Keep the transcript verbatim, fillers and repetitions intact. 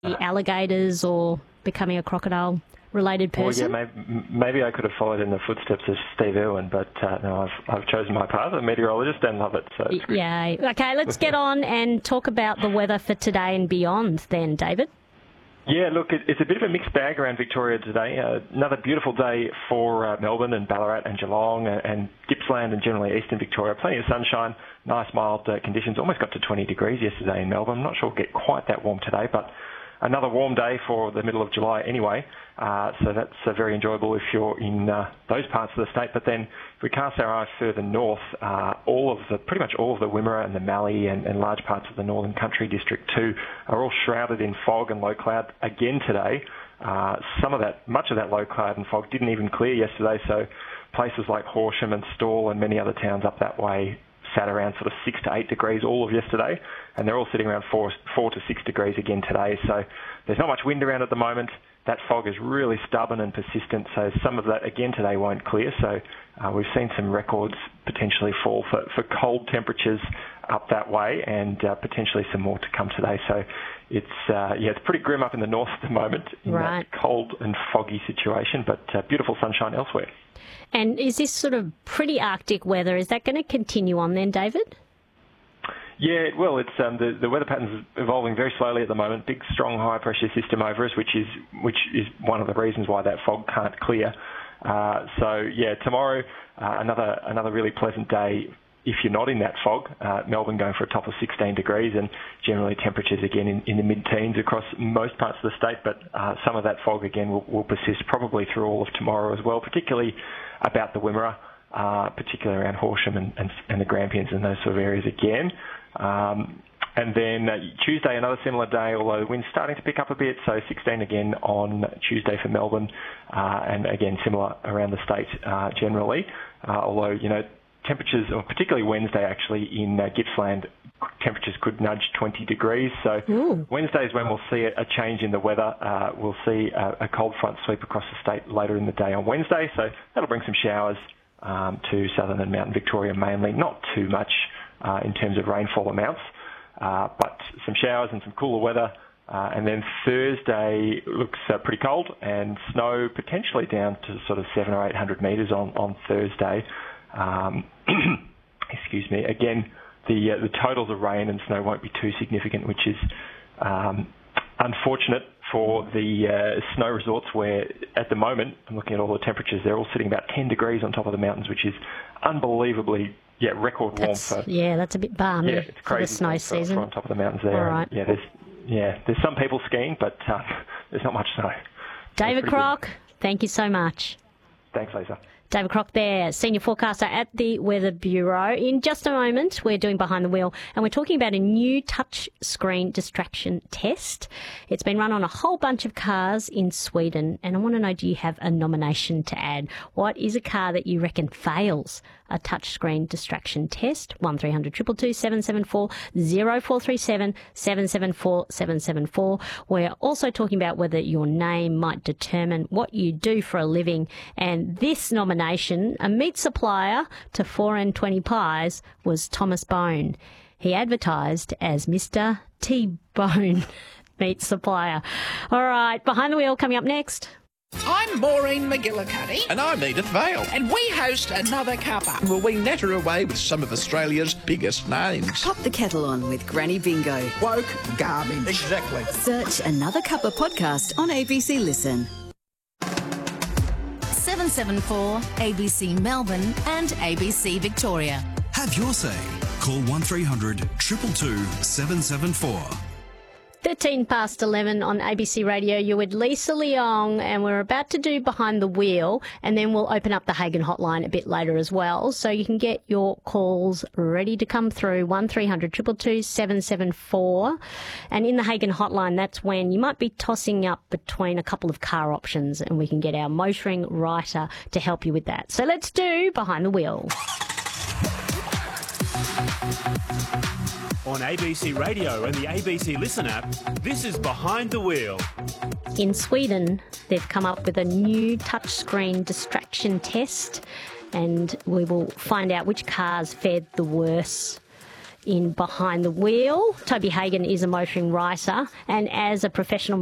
alligators or becoming a crocodile-related person? Well, yeah, maybe, maybe I could have followed in the footsteps of Steve Irwin, but uh, no, I've, I've chosen my path, a meteorologist, and love it. So it's good. Yeah. Okay, let's get on and talk about the weather for today and beyond then, David. Yeah, look, it, it's a bit of a mixed bag around Victoria today. Uh, another beautiful day for uh, Melbourne and Ballarat and Geelong and, and Gippsland and generally eastern Victoria. Plenty of sunshine, nice mild uh, conditions. Almost got to twenty degrees yesterday in Melbourne. I'm not sure we'll get quite that warm today, but another warm day for the middle of July anyway. Uh, so that's uh, very enjoyable if you're in uh, those parts of the state. But then if we cast our eyes further north, uh, all of the, pretty much all of the Wimmera and the Mallee and, and large parts of the Northern Country District too are all shrouded in fog and low cloud again today. Uh, some of that, much of that low cloud and fog didn't even clear yesterday. So places like Horsham and Stawell and many other towns up that way sat around sort of six to eight degrees all of yesterday, and they're all sitting around four, four to six degrees again today. So there's not much wind around at the moment. That fog is really stubborn and persistent, so some of that again today won't clear. So uh, we've seen some records potentially fall for, for cold temperatures up that way, and uh, potentially some more to come today. So it's uh, yeah, it's pretty grim up in the north at the moment in right. that cold and foggy situation, but uh, beautiful sunshine elsewhere. And is this sort of pretty Arctic weather, is that going to continue on then, David? Yeah, well, it's um, the, the weather pattern's evolving very slowly at the moment. Big, strong, high-pressure system over us, which is which is one of the reasons why that fog can't clear. Uh, so, yeah, tomorrow, uh, another another really pleasant day if you're not in that fog. Uh, Melbourne going for a top of sixteen degrees, and generally temperatures again in, in the mid-teens across most parts of the state, but uh, some of that fog again will, will persist probably through all of tomorrow as well, particularly about the Wimmera, uh, particularly around Horsham and, and, and the Grampians and those sort of areas again. Um, and then uh, Tuesday, another similar day, although the wind's starting to pick up a bit, so sixteen again on Tuesday for Melbourne, uh, and again similar around the state uh, generally, uh, although, you know, temperatures, or particularly Wednesday actually in uh, Gippsland, temperatures could nudge twenty degrees. So Ooh. Wednesday is when we'll see a change in the weather. Uh, we'll see a, a cold front sweep across the state later in the day on Wednesday, so that'll bring some showers um, to southern and mountain Victoria mainly. Not too much uh, in terms of rainfall amounts, uh, but some showers and some cooler weather. Uh, and then Thursday looks uh, pretty cold, and snow potentially down to sort of seven or eight hundred metres on, on Thursday. Um, excuse me. Again, the uh, the totals of rain and snow won't be too significant, which is um, unfortunate for the uh, snow resorts where, at the moment, I'm looking at all the temperatures, they're all sitting about ten degrees on top of the mountains, which is unbelievably, yeah, record warm. That's, for, yeah, that's a bit balmy yeah, it's for crazy the snow for, season. for on top of the mountains there. All right. Yeah, there's, yeah, there's some people skiing, but uh, there's not much snow. David Crock, good. Thank you so much. Thanks, Lisa. David Crock there, Senior Forecaster at the Weather Bureau. In just a moment, we're doing Behind the Wheel, and we're talking about a new touch screen distraction test. It's been run on a whole bunch of cars in Sweden, and I want to know, do you have a nomination to add? What is a car that you reckon fails a touchscreen distraction test? one three hundred two two two seven seven four, zero four three seven seven seven four seven seven four. We're also talking about whether your name might determine what you do for a living, and this nomination, a meat supplier to four and twenty pies, was Thomas Bone. He advertised as Mister T-Bone meat supplier. All right, Behind the Wheel coming up next. I'm Maureen McGillicuddy. And I'm Edith Vale. And we host Another Cuppa. Well, we natter away with some of Australia's biggest names. Pop the kettle on with Granny Bingo. Woke garbage. Exactly. Search Another Cuppa podcast on A B C Listen. seven seven four A B C Melbourne and A B C Victoria. Have your say. Call one three hundred two two two seven seven four. thirteen past eleven on A B C Radio. You're with Lisa Leong, and we're about to do Behind the Wheel, and then we'll open up the Hagen hotline a bit later as well, so you can get your calls ready to come through, one three hundred two two two seven seven four. And in the Hagen hotline, that's when you might be tossing up between a couple of car options, and we can get our motoring writer to help you with that. So let's do Behind the Wheel. On A B C Radio and the A B C Listen app, this is Behind the Wheel. In Sweden, they've come up with a new touchscreen distraction test, and we will find out which cars fared the worst in Behind the Wheel. Toby Hagan is a motoring writer, and as a professional